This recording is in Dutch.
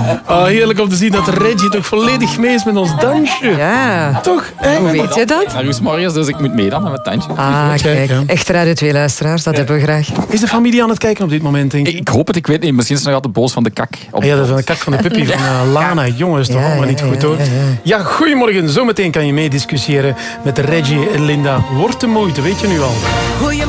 Heerlijk om te zien dat Reggie toch volledig mee is met ons dansje. Ja. Toch? Hoe weet je dat? Naar uw morgens, dus ik moet mee dan met mijn tandje. Kijk. Echt Radio 2-luisteraars, dat hebben we graag. Is de familie aan het kijken op dit moment, denk je? Ik hoop het, ik weet niet. Misschien is het nog altijd boos van de kak. Ja, van de kak van de Pippi van Lana. Jongens, toch allemaal niet goed, hoor. Ja, goedemorgen. Zometeen kan je meediscussiëren met Reggie en Linda. Wordt de moeite, weet je nu al.